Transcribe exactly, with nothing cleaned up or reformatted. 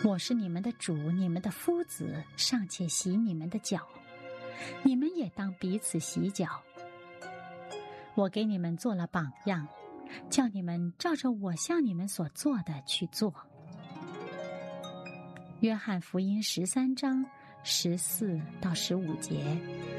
我是你们的主，你们的夫子，尚且洗你们的脚，你们也当彼此洗脚。我给你们做了榜样，叫你们照着我向你们所做的去做。约翰福音十三章十四到十五节。